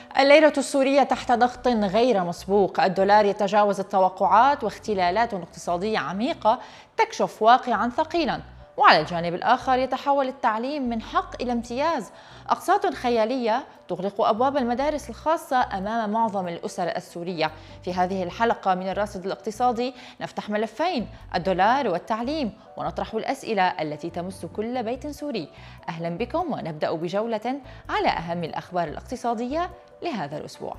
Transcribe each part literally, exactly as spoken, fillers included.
الليرة السورية تحت ضغط غير مسبوق، الدولار يتجاوز التوقعات واختلالات اقتصادية عميقة تكشف واقعا ثقيلا. وعلى الجانب الآخر يتحول التعليم من حق إلى امتياز، أقساط خيالية تغلق أبواب المدارس الخاصة أمام معظم الأسر السورية. في هذه الحلقة من الراصد الاقتصادي نفتح ملفين: الدولار والتعليم، ونطرح الأسئلة التي تمس كل بيت سوري. أهلا بكم، ونبدأ بجولة على أهم الأخبار الاقتصادية لهذا الأسبوع.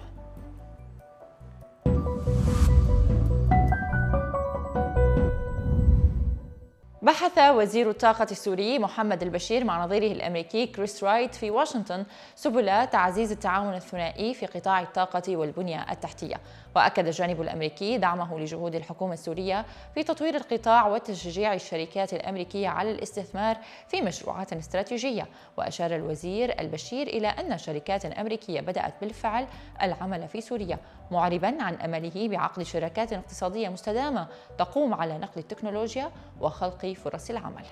بحث وزير الطاقة السوري محمد البشير مع نظيره الأمريكي كريس رايت في واشنطن سبل تعزيز التعاون الثنائي في قطاع الطاقة والبنية التحتية. وأكد الجانب الأمريكي دعمه لجهود الحكومة السورية في تطوير القطاع وتشجيع الشركات الأمريكية على الاستثمار في مشروعات استراتيجية. وأشار الوزير البشير إلى أن شركات أمريكية بدأت بالفعل العمل في سوريا، معربا عن أمله بعقد شراكات اقتصادية مستدامة تقوم على نقل التكنولوجيا وخلق فرص العمل.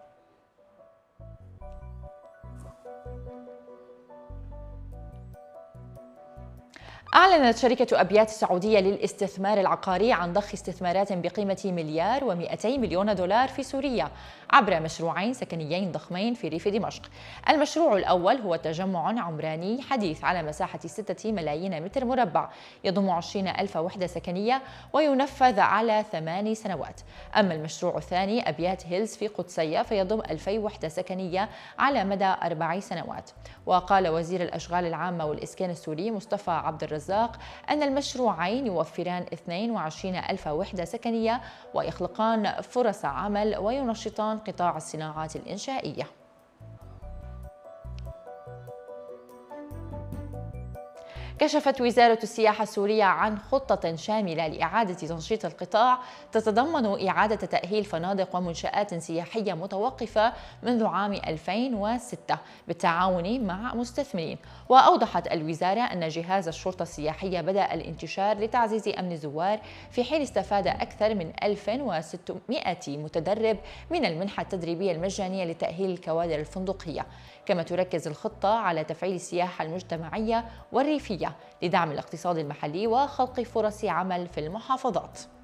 أعلنت شركة أبيات السعودية للاستثمار العقاري عن ضخ استثمارات بقيمة مليار ومئتي مليون دولار في سوريا عبر مشروعين سكنيين ضخمين في ريف دمشق. المشروع الأول هو تجمع عمراني حديث على مساحة ستة ملايين متر مربع، يضم عشرين ألف وحدة سكنية وينفذ على ثمان سنوات. أما المشروع الثاني أبيات هيلز في قدسية فيضم ألفي وحدة سكنية على مدى أربع سنوات. وقال وزير الأشغال العامة والإسكان السوري مصطفى عبد الرزاق أن المشروعين يوفران اثنين وعشرين ألف وحدة سكنية ويخلقان فرص عمل وينشطان قطاع الصناعات الإنشائية. كشفت وزارة السياحة السورية عن خطة شاملة لإعادة تنشيط القطاع تتضمن إعادة تأهيل فنادق ومنشآت سياحية متوقفة منذ عام ألفين وستة بالتعاون مع مستثمرين. وأوضحت الوزارة أن جهاز الشرطة السياحية بدأ الانتشار لتعزيز أمن الزوار، في حين استفاد أكثر من ألف وستمئة متدرب من المنحة التدريبية المجانية لتأهيل الكوادر الفندقية. كما تركز الخطة على تفعيل السياحة المجتمعية والريفية لدعم الاقتصاد المحلي وخلق فرص عمل في المحافظات.